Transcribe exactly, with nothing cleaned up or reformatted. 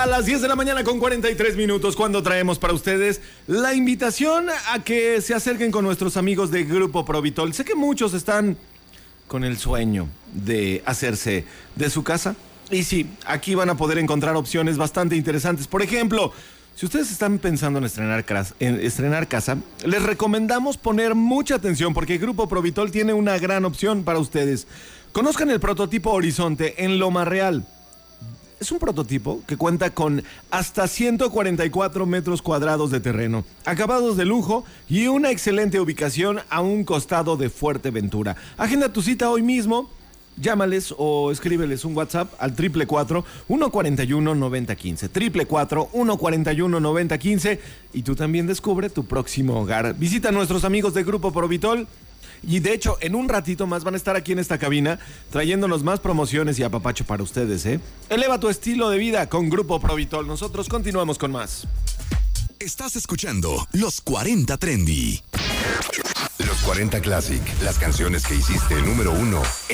A las diez de la mañana con cuarenta y tres minutos, cuando traemos para ustedes la invitación a que se acerquen con nuestros amigos de Grupo Provitol. Sé que muchos están con el sueño de hacerse de su casa. Y sí, aquí van a poder encontrar opciones bastante interesantes. Por ejemplo, si ustedes están pensando en estrenar, en estrenar casa, les recomendamos poner mucha atención porque Grupo Provitol tiene una gran opción para ustedes. Conozcan el prototipo Horizonte en Loma Real. Es un prototipo que cuenta con hasta ciento cuarenta y cuatro metros cuadrados de terreno, acabados de lujo y una excelente ubicación a un costado de Fuerteventura. Agenda tu cita hoy mismo, llámales o escríbeles un WhatsApp al triple cuatro, uno cuarenta y uno, noventa quince, triple cuatro, uno cuarenta y uno, noventa quince, y tú también descubre tu próximo hogar. Visita a nuestros amigos de Grupo Provitol. Y de hecho, en un ratito más van a estar aquí en esta cabina trayéndonos más promociones y apapacho para ustedes, ¿eh? Eleva tu estilo de vida con Grupo Provitol. Nosotros continuamos con más. Estás escuchando Los cuarenta Trendy. Los cuarenta Classic, las canciones que hiciste número uno